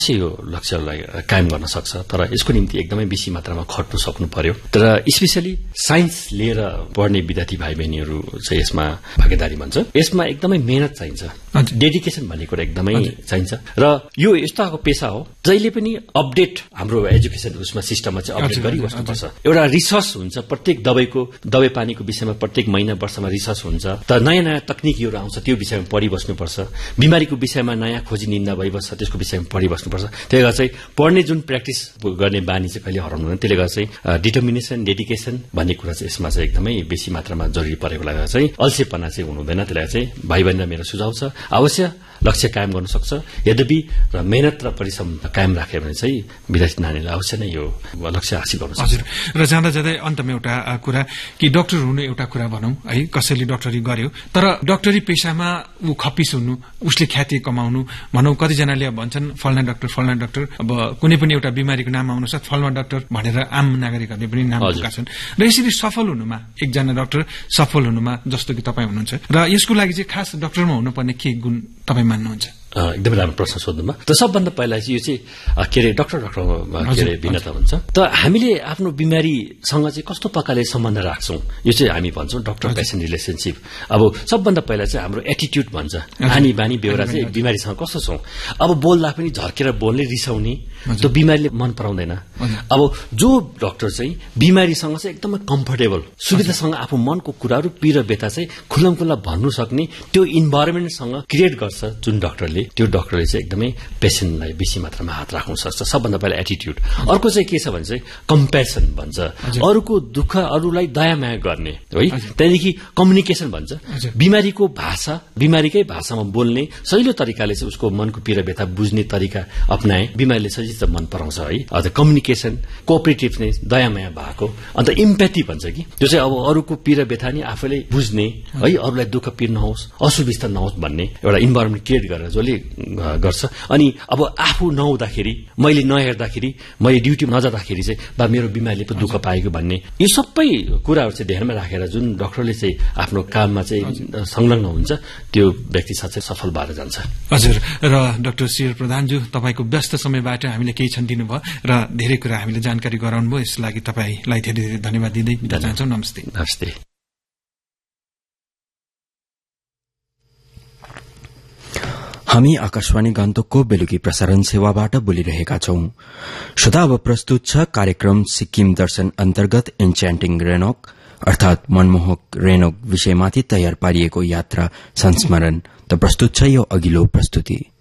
यो लक्ष्यलाई कायम गर्न सक्छ, तर यसको निम्ति एकदमै बेसी मात्रामा खट्नु सक्नु पर्यो। तर स्पेशली साइन्स लिएर पढ्ने विद्यार्थी भाइ बहिनीहरू चाहिँ यसमा भागीदारी भन्छ। यसमा एकदमै मेहनत चाहिन्छ, डेडिकेसन भन्ने कुरा एकदमै चाहिन्छ। र यो यस्तो खालको पेशा हो जहिले पनि अपडेट हाम्रो एजुकेसन उसमा सिस्टममा चाहिँ अपडेट गरिबस्नुपर्छ। एउटा रिसर्च हुन्छ, प्रत्येक दबाई पानीको विषयमा प्रत्येक महिना वर्षमा रिसर्च हुन्छ। त नयाँ नयाँ तकनिकहरू आउँछ, त्यो विषयमा पढिबस्नुपर्छ। बिमारीको विषयमा नयाँ खोजी निन्दा भइबस्छ, त्यसको विषयमा पढिबस्नुपर्छ। त्यसले गर्दा चाहिँ पढ्ने जुन प्र्याक्टिस गर्ने बानी चाहिँ कहिले हराउनु हुँदैन। त्यसले गर्दा चाहिँ डिटर्मिनेसन, डेडिकेसन भन्ने कुरा चाहिँ यसमा चाहिँ एकदमै बेसी मात्रामा जरुरी परेको लाग्दा चाहिँ अल्छेपना चाहिँ हुनु हुँदैन। त्यसलाई चाहिँ भाइ बहिनीलाई मेरो सुझाव छ, अवश्य लक्ष्य कायम गर्न सक्छ। यद्यपि र मेहनत र परिश्रम कायम राख्यो भने चाहिँ विद्यार्थी नानीलाई अवश्य नै यो लक्ष्य हासिल गर्न सक्छ। हजुर, र जाँदा जाँदै अन्तमा एउटा कुरा कि डाक्टर हुनु एउटा कुरा भनौं है, कसैले डाक्टरी गर्यो तर डाक्टरी पेशामा ऊ खप्पिस हुनु, उसले ख्याति कमाउनु भनौं। कतिजनाले भन्छन् फल्ना डाक्टर, अब कुनै पनि एउटा बिमारीको नाम आउनु साथ फल्ना डाक्टर भनेर आम नागरिकहरूले पनि नाम दिएका छन्। र यसरी सफल हुनुमा, एकजना डाक्टर सफल हुनुमा जस्तो कि तपाईँ हुनुहुन्छ, र यसको लागि चाहिँ खास डाक्टरमा हुनुपर्ने के गुण तपाईँ मान्नुहुन्छ? एकदमै राम्रो प्रश्न सोध्नुमा। त सबभन्दा पहिला चाहिँ यो चाहिँ डाक्टर भिन्नता हुन्छ। त हामीले आफ्नो बिमारीसँग चाहिँ कस्तो प्रकारले सम्बन्ध राख्छौं, यो चाहिँ हामी भन्छौँ डाक्टर पेसेन्ट रिलेसनशिप। अब सबभन्दा पहिला चाहिँ हाम्रो एटिट्युड भन्छ, आनी बानी बेहोरा चाहिँ बिमारीसँग कस्तो छौं। अब बोल्दा पनि झर्केर बोल्ने, रिसाउने, त्यो बिमारीले मन पराउँदैन। अब जो डाक्टर चाहिँ बिमारीसँग चाहिँ एकदमै कम्फर्टेबल, सुविधासँग आफू मनको कुराहरू पीडा व्यथा चाहिँ खुल्लम खुल्ला भन्नु सक्ने त्यो इन्भाइरोमेन्टसँग क्रिएट गर्छ जुन डाक्टरले, त्यो डाक्टरले चाहिँ एकदमै पेसेन्टलाई बेसी मात्रामा हात राख्न सक्छ। सबभन्दा पहिला एटिट्युड। अर्को चाहिँ के छ भने चाहिँ कम्प्यासन भन्छ, अरूको दुःख अरूलाई दया माया गर्ने है। त्यहाँदेखि कम्युनिकेसन भन्छ, बिमारीको भाषा, बिमारीकै भाषामा बोल्ने, सजिलो तरिकाले चाहिँ उसको मनको पीडा व्यथा बुझ्ने तरिका अपनाए बिमारीले सजिलो मन पराउँछ है। अझ कम्युनिकेसन, कोअपरेटिभनेस, दया माया भएको। अन्त इम्प्याथी भन्छ कि त्यो चाहिँ अब अरूको पीडा व्यथा नि आफैले बुझ्ने है, अरूलाई दुःख पीड नहोस्, असुविस्ता नहोस् भन्ने एउटा इन्भाइरोमेन्ट क्रिएट गरेर जसले गर्छ। अनि अब आफू नहुँदाखेरि, मैले नहेर्दाखेरि, मैले ड्युटीमा नजाँदाखेरि चाहिँ बा मेरो बिमारीले पो दुःख पाएको भन्ने, यो सबै कुराहरू चाहिँ ध्यानमा राखेर जुन डाक्टरले चाहिँ आफ्नो काममा चाहिँ संलग्न हुन्छ त्यो व्यक्ति साँच्चै सफल भएर जान्छ। हजुर, र डाक्टर श्री प्रधानज्यू तपाईको व्यस्त समयबाट हामीले केही क्षण दिनुभयो र धेरै कुरा हामीले जानकारी गराउनु भयो, यसको लागि तपाईलाई धेरै धेरै धन्यवाद दिँदै बिदा चाहन्छौँ। नमस्ते। नमस्ते। हामी आकाशवाणी गान्तोकको बेलुकी प्रसारण सेवाबाट बोलिरहेका छौं। श्रोता, अब प्रस्तुत छ कार्यक्रम सिक्किम दर्शन अन्तर्गत इन्च्यान्टिङ रेनोक अर्थात मनमोहक रेनोक विषयमाथि तयार पारिएको यात्रा संस्मरण। त प्रस्तुत छ यो अघिल्लो प्रस्तुति।